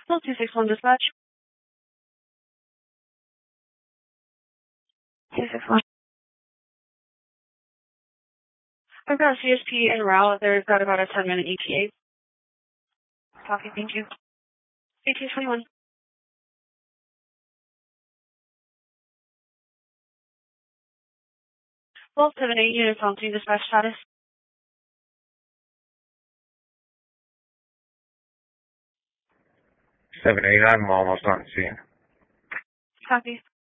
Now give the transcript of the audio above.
Well, 261 dispatch. 261. I've got a CSP en route. There's got about a 10-minute ETA. Copy, thank you. 1821. 1278 units on scene, dispatch status. 7-8, I'm almost on scene. Copy.